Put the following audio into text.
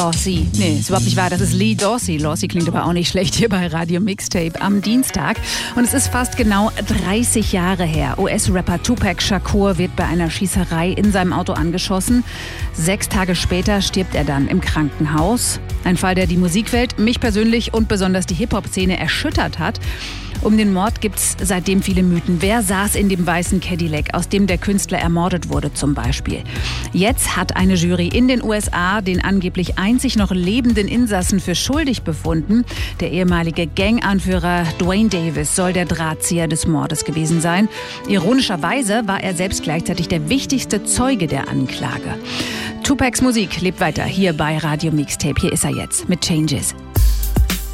Dorsey. Nee, ist überhaupt nicht wahr. Das ist Lee Dorsey. Dorsey klingt aber auch nicht schlecht hier bei Radio Mixtape am Dienstag. Und es ist fast genau 30 Jahre her. US-Rapper Tupac Shakur wird bei einer Schießerei in seinem Auto angeschossen. 6 Tage später stirbt er dann im Krankenhaus. Ein Fall, der die Musikwelt, mich persönlich und besonders die Hip-Hop-Szene erschüttert hat. Um den Mord gibt's seitdem viele Mythen. Wer saß in dem weißen Cadillac, aus dem der Künstler ermordet wurde zum Beispiel? Jetzt hat eine Jury in den USA den angeblich einzig noch lebenden Insassen für schuldig befunden. Der ehemalige Ganganführer Dwayne Davis soll der Drahtzieher des Mordes gewesen sein. Ironischerweise war er selbst gleichzeitig der wichtigste Zeuge der Anklage. Tupacs Musik lebt weiter hier bei Radio Mixtape. Hier ist er jetzt mit Changes.